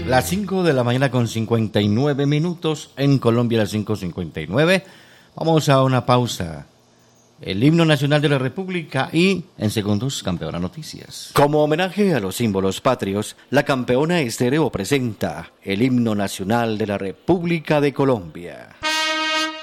Las 5 de la mañana con 59 minutos, en Colombia las 5:59. Vamos a una pausa. El himno nacional de la República y, en segundos, Campeona Noticias. Como homenaje a los símbolos patrios, la Campeona Estéreo presenta el himno nacional de la República de Colombia.